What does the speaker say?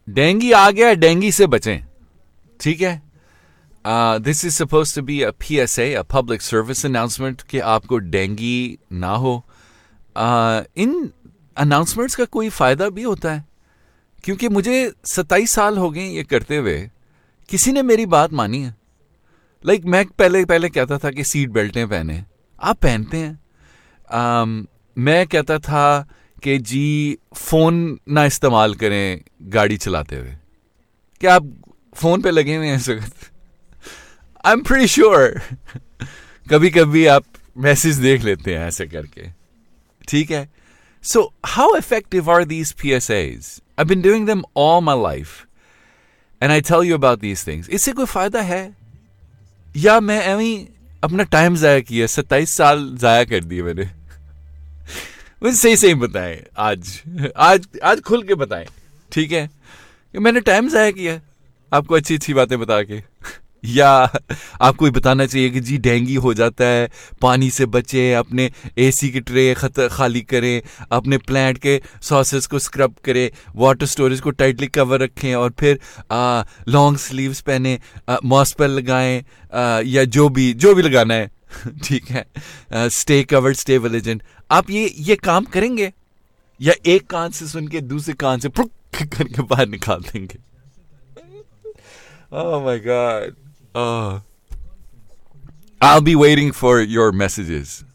Dinghy आ गया, dinghy से बचें, ठीक है। This is suppose to be a PSA, a public service announcement, कि आपको डेंगी ना हो। इन अनाउंसमेंट्स का कोई फ़ायदा भी होता है, क्योंकि मुझे 27 साल हो गए ये करते हुए, किसी ने मेरी बात मानी है। मैं पहले पहले कहता था कि सीट बेल्टें पहने, आप पहनते हैं। मैं कहता था कि जी फ़ोन ना इस्तेमाल करें गाड़ी चलाते हुए, क्या आप फ़ोन पे लगे हुए हैं इस वक्त? आई एम प्रीटी श्योर कभी कभी आप मैसेज देख लेते हैं ऐसे करके, ठीक है। So how effective are these PSAs? I been doing them all my life and I tell you about these things. इससे कोई फायदा है, या मैं एवं अपना टाइम जाया किया, 27 साल जाया कर दिए मैंने? मुझे सही सही बताएं, आज आज आज खुल के बताएं, ठीक है, कि मैंने टाइम जाया किया आपको अच्छी अच्छी बातें बता के, या आपको ही बताना चाहिए कि जी डेंगी हो जाता है, पानी से बचें, अपने AC की ट्रे खाली करें, अपने प्लांट के सॉसेस को स्क्रब करें, वाटर स्टोरेज को टाइटली कवर रखें, और फिर लॉन्ग स्लीव्स पहने, मॉस्पेल लगाएं, या जो भी लगाना है ठीक है, स्टे कवर्ड, स्टे विजिलेंट। आप ये काम करेंगे, या एक कान से सुन के दूसरे कान से पुक करके बाहर निकाल देंगे? Oh my god. Oh. I'll be waiting for your messages.